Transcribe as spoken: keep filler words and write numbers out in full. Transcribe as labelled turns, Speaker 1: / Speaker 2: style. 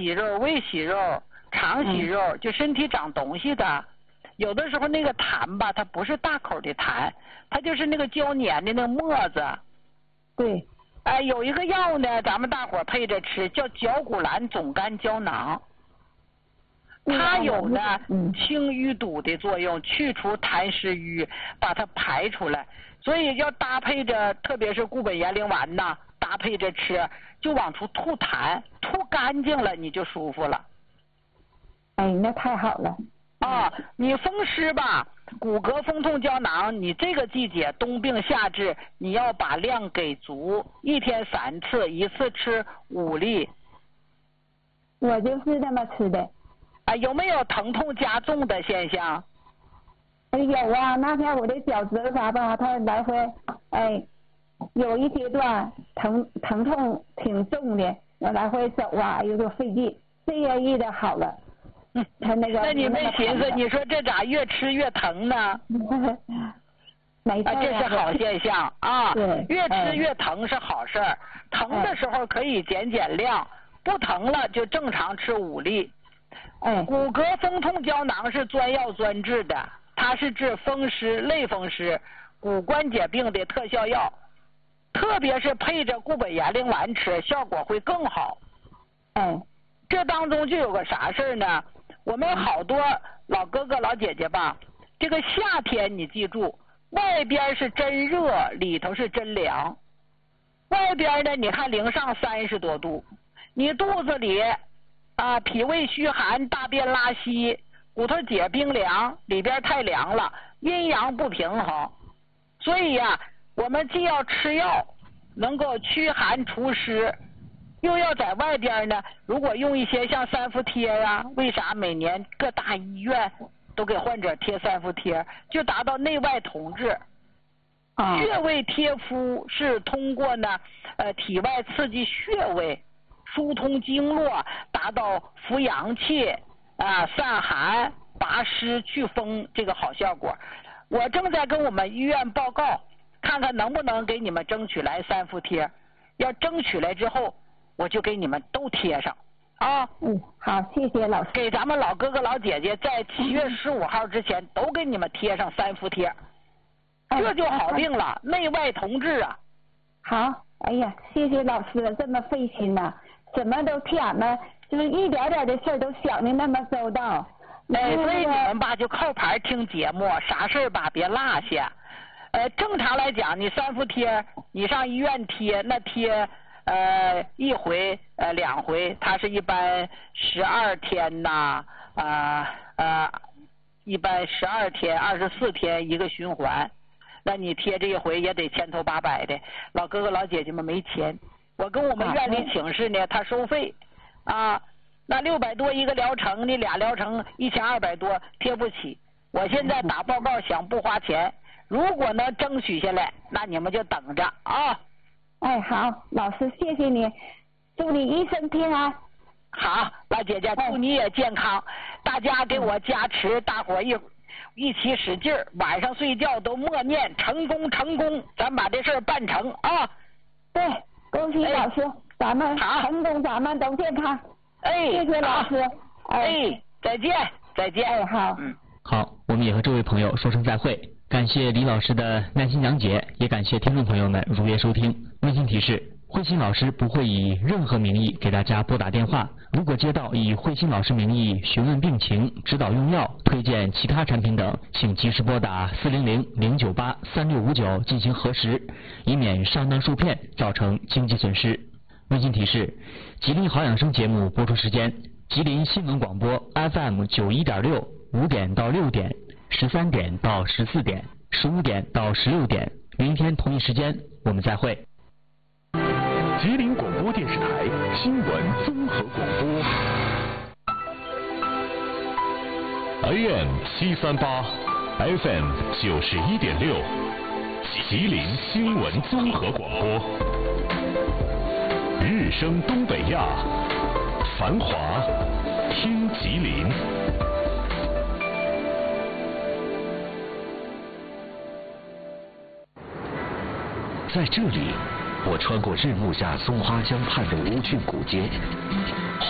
Speaker 1: 息肉、胃息肉、肠息肉，嗯、就身体长东西的。有的时候那个痰吧，它不是大口的痰，它就是那个胶粘的那个沫子。
Speaker 2: 对。
Speaker 1: 哎、呃，有一个药呢，咱们大伙配着吃，叫绞股蓝总干胶囊。它有呢清淤堵的作用，去除痰湿瘀，把它排出来。所以要搭配着，特别是固本延龄丸呐，搭配着吃，就往出吐痰，吐干净了你就舒服了。
Speaker 2: 哎，那太好了。
Speaker 1: 啊，你风湿吧，骨骼风痛胶囊，你这个季节冬病夏治，你要把量给足，一天三次，一次吃五粒。
Speaker 2: 我就是这么吃的。
Speaker 1: 啊，有没有疼痛加重的现象？
Speaker 2: 哎，有啊，那天我的脚趾头吧，它来回，哎，有一阶段疼疼痛挺重的，来回走啊，有点费劲，这个一的好了。
Speaker 1: 嗯，
Speaker 2: 他那个。
Speaker 1: 那你没寻思，你说这咋越吃越疼呢？
Speaker 2: 没事啊，
Speaker 1: 这是好现象啊。
Speaker 2: 对。
Speaker 1: 越吃越疼是好事儿，疼的时候可以减减量，不疼了就正常吃五粒。
Speaker 2: 哎，
Speaker 1: 骨骼风痛胶囊是专药专治的，它是治风湿、类风湿、骨关节病的特效药，特别是配着固本延龄丸吃，效果会更好。
Speaker 2: 哎，
Speaker 1: 这当中就有个啥事儿呢？我们好多老哥哥老姐姐吧，这个夏天你记住，外边是真热，里头是真凉。外边呢，你看零上三十多度，你肚子里。啊，脾胃虚寒，大便拉稀，骨头节冰凉，里边太凉了，阴阳不平衡。所以呀、啊，我们既要吃药，能够驱寒除湿，又要在外边呢，如果用一些像三伏贴呀、啊，为啥每年各大医院都给患者贴三伏贴，就达到内外同治。
Speaker 2: 啊，
Speaker 1: 穴位贴敷是通过呢，呃，体外刺激穴位。疏通经络，达到扶阳气啊、散寒、拔湿、祛风这个好效果。我正在跟我们医院报告，看看能不能给你们争取来三伏贴。要争取来之后，我就给你们都贴上啊。
Speaker 2: 嗯，好，谢谢老师。
Speaker 1: 给咱们老哥哥老姐姐在七月十五号之前都给你们贴上三伏贴，这就好定了，内外同治啊。
Speaker 2: 好，哎呀，谢谢老师这么费心呐、啊。什么都替俺们，就是一点点的事儿都想的那么周到。
Speaker 1: 哎，所以你们吧就靠牌听节目，啥事儿吧别落下。呃，正常来讲，你三伏贴，你上医院贴，那贴呃一回呃两回，它是一般十二天呐，啊 呃, 呃一般十二天、二十四天一个循环。那你贴这一回也得千头八百的，老哥哥老姐姐们没钱。我跟我们院里请示呢，他收费，啊，那六百多一个疗程，你俩疗程一千二百多贴不起。我现在打报告想不花钱，如果能争取下来，那你们就等着啊。
Speaker 2: 哎，好，老师谢谢你，祝你一生平安。
Speaker 1: 好，老姐姐，祝你也健康，大家给我加持，大伙一一起使劲儿，晚上睡觉都默念成功成功，咱把这事儿办成啊。
Speaker 2: 对。恭喜老师，哎、咱们成功，咱们都健康。
Speaker 1: 哎，
Speaker 2: 谢谢老师。
Speaker 1: 哎，哎再见，再见。
Speaker 2: 哎，好。
Speaker 1: 嗯，
Speaker 3: 好，我们也和这位朋友说声再会。感谢李老师的耐心讲解，也感谢听众朋友们如约收听。温馨提示：慧心老师不会以任何名义给大家拨打电话。如果接到以慧心老师名义询问病情、指导用药、推荐其他产品等，请及时拨打四零零零九八三六五九进行核实，以免上当受骗造成经济损失。温馨提示：吉林好养生节目播出时间：吉林新闻广播 F M 九一点六，五点到六点，十三点到十四点，十五点到十六点。明天同一时间我们再会。
Speaker 4: 吉林广播电视台新闻综合广播 ，A M 七三八 ，F M 九十一点六，吉林新闻综合广播，日升东北亚，繁华听吉林。在这里，我穿过日暮下松花江畔的无菌古街，